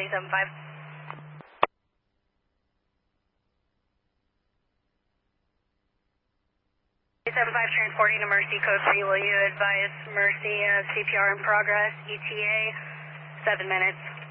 875. 875 transporting to Mercy Code 3. Will you advise Mercy CPR in progress, ETA, 7 minutes.